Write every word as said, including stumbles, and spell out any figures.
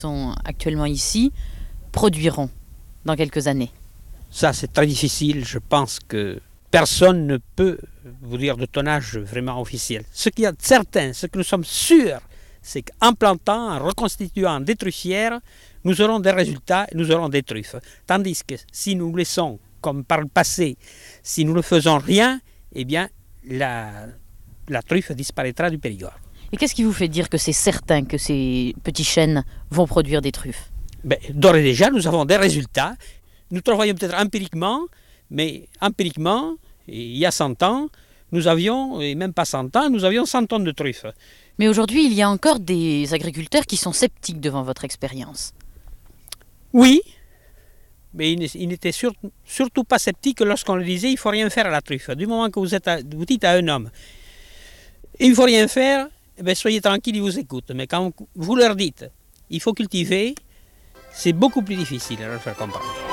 sont actuellement ici produiront dans quelques années? Ça, c'est très difficile. Je pense que personne ne peut vous dire de tonnage vraiment officiel. Ce qu'il y a de certain, ce que nous sommes sûrs, c'est qu'en plantant, en reconstituant des truffières, nous aurons des résultats et nous aurons des truffes. Tandis que si nous laissons, comme par le passé, si nous ne faisons rien, eh bien, la, la truffe disparaîtra du Périgord. Et qu'est-ce qui vous fait dire que c'est certain que ces petits chênes vont produire des truffes? Ben, d'ores et déjà, nous avons des résultats. Nous travaillons peut-être empiriquement, mais empiriquement, il y a cent ans, nous avions, et même pas cent ans, nous avions cent tonnes de truffes. Mais aujourd'hui, il y a encore des agriculteurs qui sont sceptiques devant votre expérience. Oui, mais ils n'étaient sur, surtout pas sceptiques lorsqu'on leur disait il ne faut rien faire à la truffe. Du moment que vous, êtes à, vous dites à un homme il ne faut rien faire, eh bien, soyez tranquille, ils vous écoutent. Mais quand vous leur dites il faut cultiver, c'est beaucoup plus difficile à leur faire comprendre.